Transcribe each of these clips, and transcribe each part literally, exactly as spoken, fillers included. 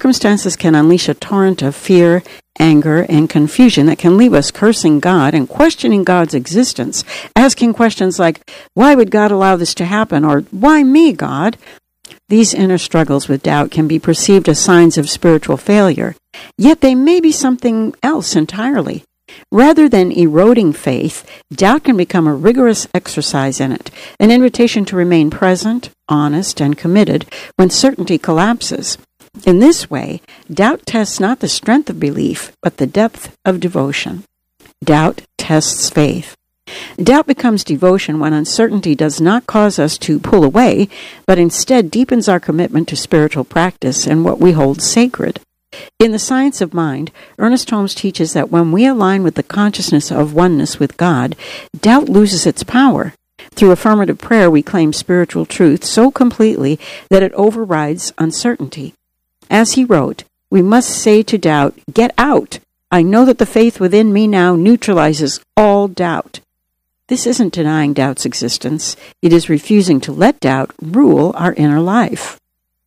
circumstances can unleash a torrent of fear, anger, and confusion that can leave us cursing God and questioning God's existence, asking questions like, why would God allow this to happen? Or, why me, God? These inner struggles with doubt can be perceived as signs of spiritual failure, yet they may be something else entirely. Rather than eroding faith, doubt can become a rigorous exercise in it, an invitation to remain present, honest, and committed when certainty collapses. In this way, doubt tests not the strength of belief, but the depth of devotion. Doubt tests faith. Doubt becomes devotion when uncertainty does not cause us to pull away, but instead deepens our commitment to spiritual practice and what we hold sacred. In The Science of Mind, Ernest Holmes teaches that when we align with the consciousness of oneness with God, doubt loses its power. Through affirmative prayer, we claim spiritual truth so completely that it overrides uncertainty. As he wrote, we must say to doubt, get out! I know that the faith within me now neutralizes all doubt. This isn't denying doubt's existence. It is refusing to let doubt rule our inner life.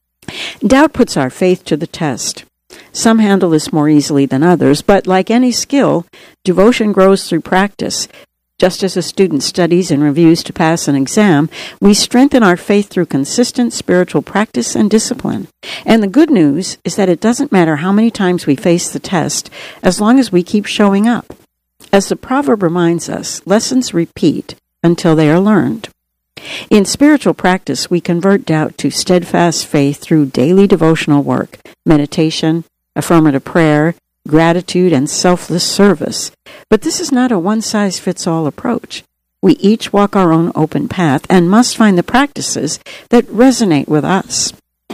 Doubt puts our faith to the test. Some handle this more easily than others, but like any skill, devotion grows through practice. Just as a student studies and reviews to pass an exam, we strengthen our faith through consistent spiritual practice and discipline. And the good news is that it doesn't matter how many times we face the test, as long as we keep showing up. As the proverb reminds us, lessons repeat until they are learned. In spiritual practice, we convert doubt to steadfast faith through daily devotional work, meditation, affirmative prayer, gratitude, and selfless service. But this is not a one-size-fits-all approach. We each walk our own open path and must find the practices that resonate with us.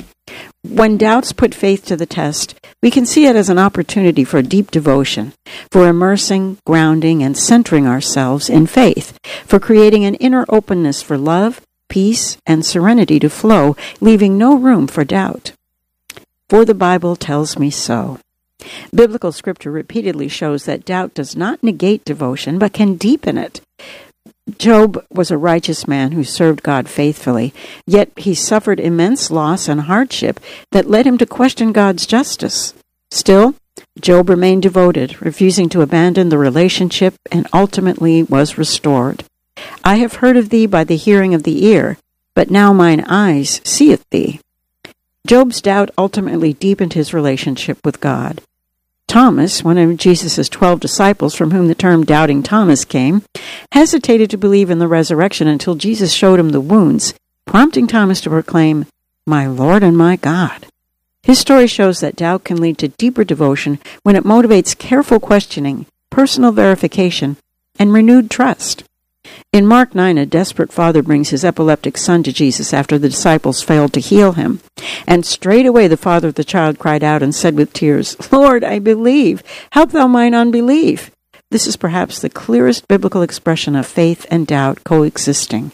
When doubts put faith to the test, we can see it as an opportunity for deep devotion, for immersing, grounding, and centering ourselves in faith, for creating an inner openness for love, peace, and serenity to flow, leaving no room for doubt. For the Bible tells me so. Biblical scripture repeatedly shows that doubt does not negate devotion, but can deepen it. Job was a righteous man who served God faithfully, yet he suffered immense loss and hardship that led him to question God's justice. Still, Job remained devoted, refusing to abandon the relationship, and ultimately was restored. I have heard of thee by the hearing of the ear, but now mine eyes seeth thee. Job's doubt ultimately deepened his relationship with God. Thomas, one of Jesus' twelve disciples, from whom the term Doubting Thomas came, hesitated to believe in the resurrection until Jesus showed him the wounds, prompting Thomas to proclaim, "My Lord and my God." His story shows that doubt can lead to deeper devotion when it motivates careful questioning, personal verification, and renewed trust. In Mark nine, a desperate father brings his epileptic son to Jesus after the disciples failed to heal him. And straightway the father of the child cried out and said with tears, "Lord, I believe. Help thou mine unbelief." This is perhaps the clearest biblical expression of faith and doubt coexisting.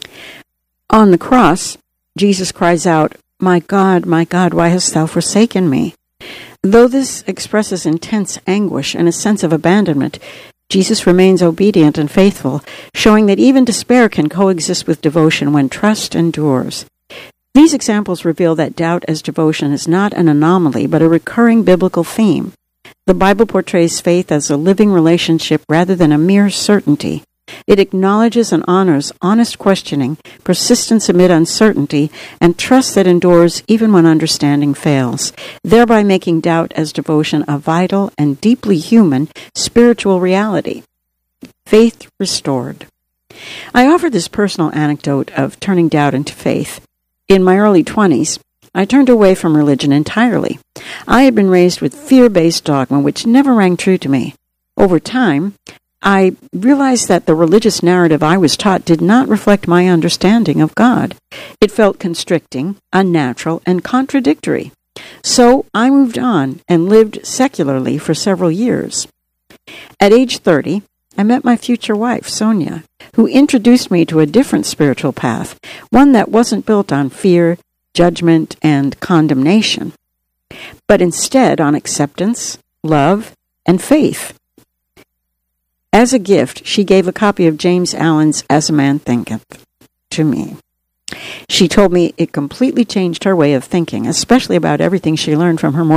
On the cross, Jesus cries out, "My God, my God, why hast thou forsaken me?" Though this expresses intense anguish and a sense of abandonment, Jesus remains obedient and faithful, showing that even despair can coexist with devotion when trust endures. These examples reveal that doubt as devotion is not an anomaly, but a recurring biblical theme. The Bible portrays faith as a living relationship rather than a mere certainty. It acknowledges and honors honest questioning, persistence amid uncertainty, and trust that endures even when understanding fails, thereby making doubt as devotion a vital and deeply human spiritual reality. Faith restored. I offer this personal anecdote of turning doubt into faith. In my early twenties, I turned away from religion entirely. I had been raised with fear-based dogma, which never rang true to me. Over time, I realized that the religious narrative I was taught did not reflect my understanding of God. It felt constricting, unnatural, and contradictory. So I moved on and lived secularly for several years. At age thirty, I met my future wife, Sonia, who introduced me to a different spiritual path, one that wasn't built on fear, judgment, and condemnation, but instead on acceptance, love, and faith. As a gift, she gave a copy of James Allen's As a Man Thinketh to me. She told me it completely changed her way of thinking, especially about everything she learned from her more